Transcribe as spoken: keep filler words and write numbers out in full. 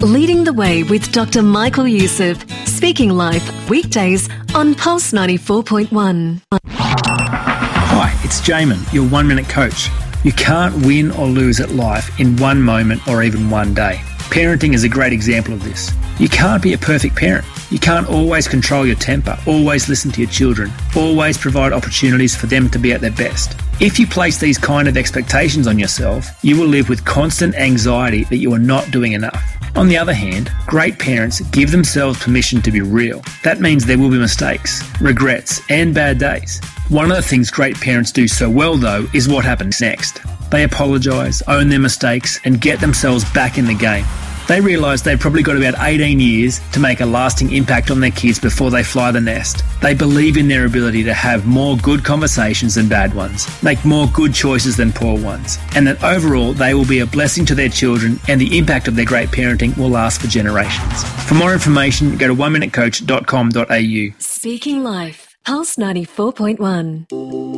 Leading the Way with Doctor Michael Youssef. Speaking Life, weekdays on Pulse ninety-four point one. Hi, it's Jamin, your one-minute coach. You can't win or lose at life in one moment or even one day. Parenting is a great example of this. You can't be a perfect parent. You can't always control your temper, always listen to your children, always provide opportunities for them to be at their best. If you place these kind of expectations on yourself, you will live with constant anxiety that you are not doing enough. On the other hand, great parents give themselves permission to be real. That means there will be mistakes, regrets, and bad days. One of the things great parents do so well, though, is what happens next. They apologise, own their mistakes, and get themselves back in the game. They realise they've probably got about eighteen years to make a lasting impact on their kids before they fly the nest. They believe in their ability to have more good conversations than bad ones, make more good choices than poor ones, and that overall they will be a blessing to their children and the impact of their great parenting will last for generations. For more information, go to one minute coach dot com dot a u. Speaking Life, Pulse ninety-four point one.